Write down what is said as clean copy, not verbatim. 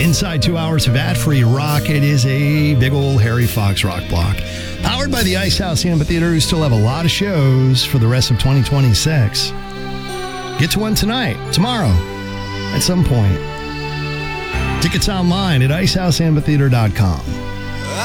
Inside 2 hours of ad-free rock. It is a big old Harry Fox rock block. Powered by the Ice House Amphitheater, who still have a lot of shows for the rest of 2026. Get to one tonight, tomorrow, at some point. Tickets online at icehouseamphitheater.com.